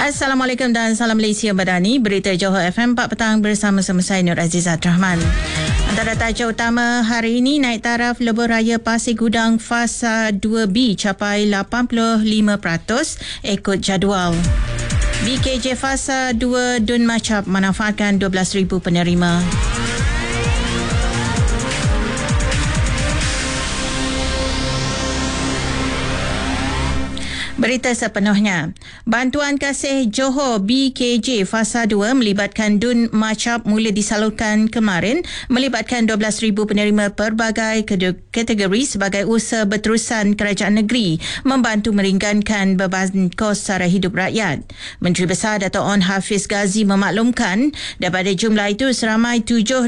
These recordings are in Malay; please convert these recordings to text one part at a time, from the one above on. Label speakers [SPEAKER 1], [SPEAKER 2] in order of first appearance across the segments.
[SPEAKER 1] Assalamualaikum dan salam Malaysia Madani. Berita Johor FM 4 petang bersama-sama saya Nur Azizah Rahman. Antara tajuk utama hari ini, naik taraf lebuh raya Pasir Gudang Fasa 2B capai 85% ikut jadual. BKJ Fasa 2 Dun Machap manfaatkan 12,000 penerima. Berita sepenuhnya. Bantuan Kasih Johor BKJ Fasa 2 melibatkan Dun Machap mula disalurkan kemarin, melibatkan 12,000 penerima pelbagai kategori sebagai usaha berterusan kerajaan negeri membantu meringankan beban kos sara hidup rakyat. Menteri Besar Dato' On Hafiz Ghazi memaklumkan daripada jumlah itu seramai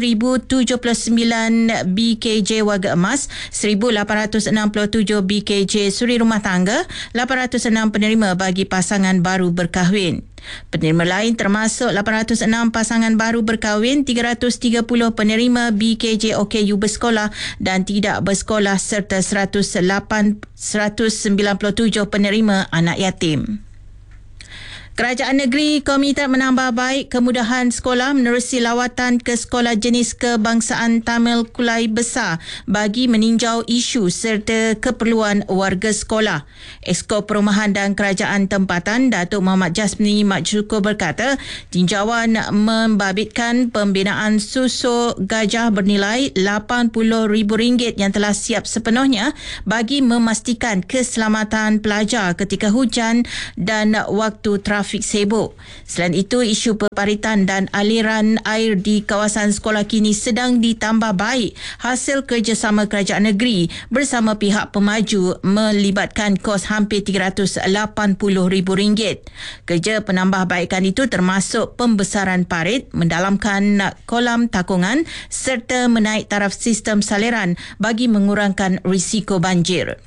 [SPEAKER 1] 7,079 BKJ warga emas, 1,867 BKJ suri rumah tangga, 806 penerima bagi pasangan baru berkahwin. Penerima lain termasuk 806 pasangan baru berkahwin, 330 penerima BKJ OKU bersekolah dan tidak bersekolah serta 197 penerima anak yatim. Kerajaan negeri komited menambah baik kemudahan sekolah menerusi lawatan ke sekolah jenis kebangsaan Tamil Kulai Besar bagi meninjau isu serta keperluan warga sekolah. Exco Perumahan dan Kerajaan Tempatan Datuk Muhammad Jasmini Mat Syukur berkata, tinjauan membabitkan pembinaan susu gajah bernilai RM80,000 yang telah siap sepenuhnya bagi memastikan keselamatan pelajar ketika hujan dan waktu trafik sibuk. Selain itu, isu peparitan dan aliran air di kawasan sekolah kini sedang ditambah baik hasil kerjasama kerajaan negeri bersama pihak pemaju melibatkan kos hampir RM380,000. Kerja penambahbaikan itu termasuk pembesaran parit, mendalamkan kolam takungan serta menaik taraf sistem saliran bagi mengurangkan risiko banjir.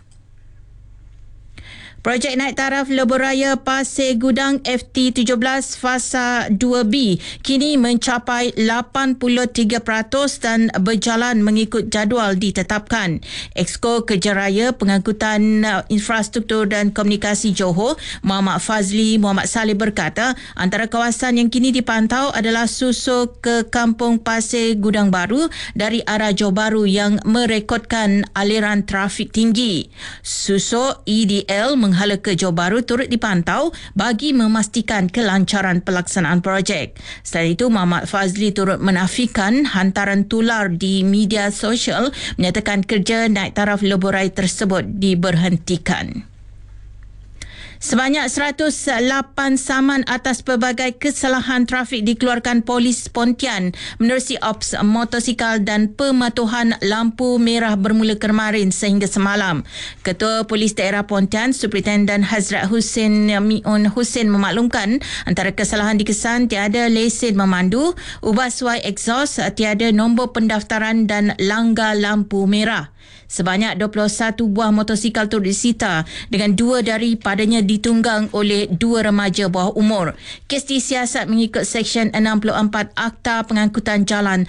[SPEAKER 1] Projek naik taraf lebuh raya Pasir Gudang FT17 Fasa 2B kini mencapai 83% dan berjalan mengikut jadual ditetapkan. Exco Kerja Raya Pengangkutan Infrastruktur dan Komunikasi Johor, Muhammad Fazli Muhammad Saleh berkata, antara kawasan yang kini dipantau adalah susuk ke Kampung Pasir Gudang Baru dari arah Johor Bahru yang merekodkan aliran trafik tinggi. Susuk EDL menghala ke Johor Bahru turut dipantau bagi memastikan kelancaran pelaksanaan projek. Selain itu, Muhammad Fazli turut menafikan hantaran tular di media sosial menyatakan kerja naik taraf lebuh raya tersebut diberhentikan. Sebanyak 108 saman atas pelbagai kesalahan trafik dikeluarkan Polis Pontian menerusi ops motosikal dan pematuhan lampu merah bermula kemarin sehingga semalam. Ketua Polis Daerah Pontian, Superintendent Hazrat Hussein Mi'un Hussein memaklumkan antara kesalahan dikesan tiada lesen memandu, ubah suai exhaust, tiada nombor pendaftaran dan langgar lampu merah. Sebanyak 21 buah motosikal turut disita dengan 2 daripadanya ditunggang oleh 2 remaja bawah umur. Kes disiasat mengikut Seksyen 64 Akta Pengangkutan Jalan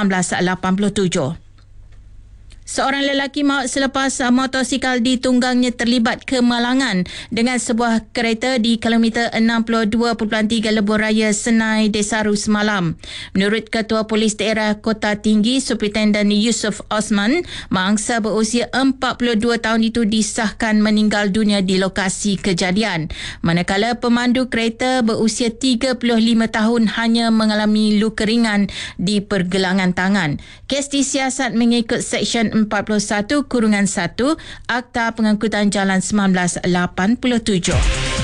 [SPEAKER 1] 1987. Seorang lelaki maut selepas motosikal ditunggangnya terlibat kemalangan dengan sebuah kereta di kilometer 62.3 lebuh raya Senai Desaru semalam. Menurut Ketua Polis Daerah Kota Tinggi, Superintendent Yusuf Osman, mangsa berusia 42 tahun itu disahkan meninggal dunia di lokasi kejadian. Manakala pemandu kereta berusia 35 tahun hanya mengalami luka ringan di pergelangan tangan. Kes disiasat mengikut Seksyen 41-1 Akta Pengangkutan Jalan 1987.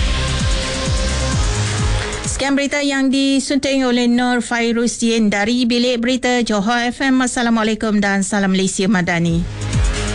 [SPEAKER 1] Sekian berita yang disunting oleh Nur Fairuzdin dari Bilik Berita Johor FM. Assalamualaikum dan salam Malaysia Madani.